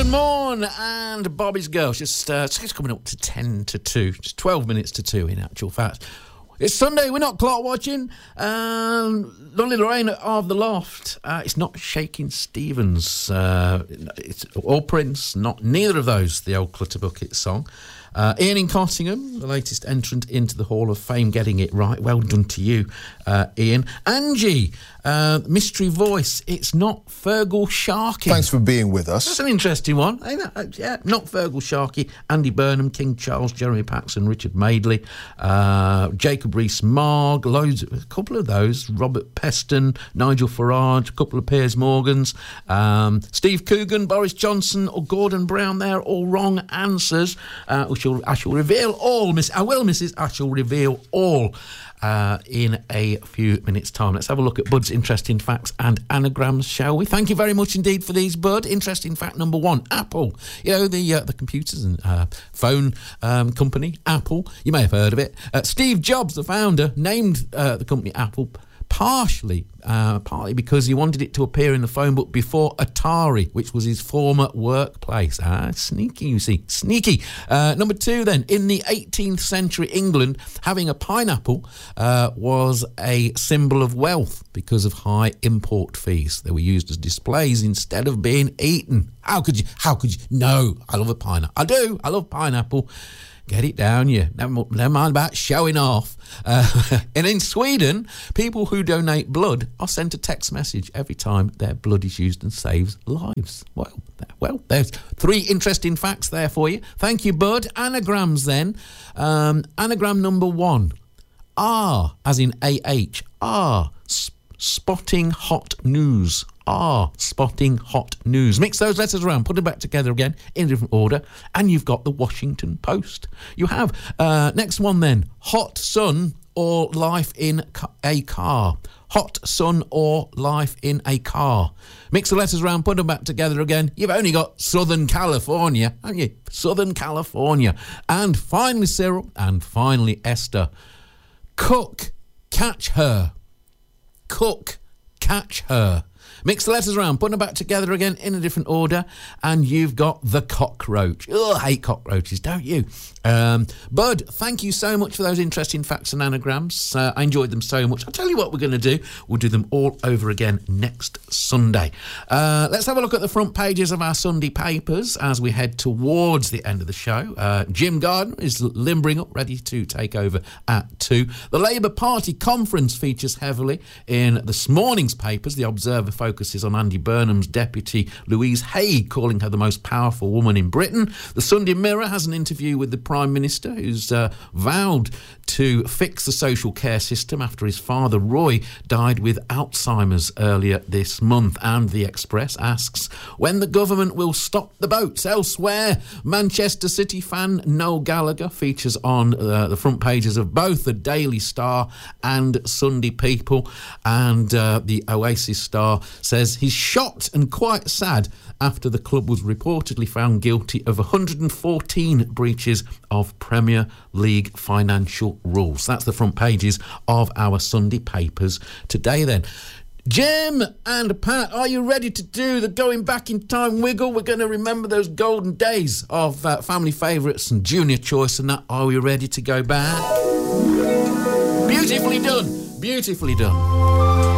Good morning, and Bobby's Girls. Just it's coming up to 10 to 2, just 12 minutes to 2 in actual fact. It's Sunday, we're not clock watching. Lovely Lorraine of the Loft. It's not Shaking Stevens, it's or Prince, neither of those, the old Clutter Bucket song. Ian in Cottingham, the latest entrant into the Hall of Fame, getting it right. Well done to you, Ian. Angie, mystery voice. It's not Fergal Sharkey. Thanks for being with us. That's an interesting one. Yeah, not Fergal Sharkey. Andy Burnham, King Charles, Jeremy Paxson, Richard Madeley, Jacob Rees-Mogg, a couple of those. Robert Peston, Nigel Farage, a couple of Piers Morgans, Steve Coogan, Boris Johnson, or Gordon Brown. They're all wrong answers. I shall reveal all, Mrs. I shall reveal all in a few minutes' time. Let's have a look at Bud's interesting facts and anagrams, shall we? Thank you very much indeed for these, Bud. Interesting fact number one: Apple. You know, the computers and phone company, Apple. You may have heard of it. Steve Jobs, the founder, named the company Apple partly because he wanted it to appear in the phone book before Atari, which was his former workplace. Sneaky, you see. Sneaky. Number two, then. In the 18th century England, having a pineapple was a symbol of wealth because of high import fees. They were used as displays instead of being eaten. How could you? No, I love a pineapple. I do. I love pineapple. Get it down, you. Never mind about showing off. And in Sweden, people who donate blood are sent a text message every time their blood is used and saves lives. Well, there's three interesting facts there for you. Thank you, Bud. Anagrams, then. Anagram number one. R, as in A-H. R, spotting hot news. R, spotting hot news. Mix those letters around, put them back together again in a different order, and you've got the Washington Post. You have. Next one then. Hot sun or life in a car. Hot sun or life in a car. Mix the letters around, put them back together again. You've only got Southern California, haven't you? Southern California. And finally, Cyril, and finally, Esther. Cook, catch her. Cook, catch her. Mix the letters around, put them back together again in a different order, and you've got the cockroach. I hate cockroaches, don't you? Bud, thank you so much for those interesting facts and anagrams. I enjoyed them so much. I'll tell you what we're going to do. We'll do them all over again next Sunday. Let's have a look at the front pages of our Sunday papers as we head towards the end of the show. Jim Gardner is limbering up, ready to take over at 2. The Labour Party conference features heavily in this morning's papers. The Observer focuses on Andy Burnham's deputy, Louise Haigh, calling her the most powerful woman in Britain. The Sunday Mirror has an interview with the Prime Minister, who's vowed to fix the social care system after his father, Roy, died with Alzheimer's earlier this month. And The Express asks when the government will stop the boats elsewhere. Manchester City fan Noel Gallagher features on the front pages of both the Daily Star and Sunday People. And the Oasis star says he's shocked and quite sad after the club was reportedly found guilty of 114 breaches of Premier League financial rules. That's the front pages of our Sunday papers today then. Jim and Pat, are you ready to do the going back in time wiggle? We're going to remember those golden days of family favourites and junior choice and that. Are we ready to go back? Beautifully done. Beautifully done.